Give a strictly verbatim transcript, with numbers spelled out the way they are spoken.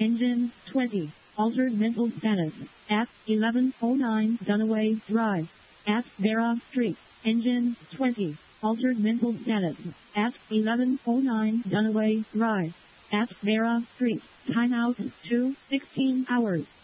Engine twenty. Altered mental status. At eleven oh nine Dunaway Drive. At Vera Street. Engine twenty. Altered mental status. At eleven oh nine Dunaway Drive. At Vera Street. Timeout two sixteen hours.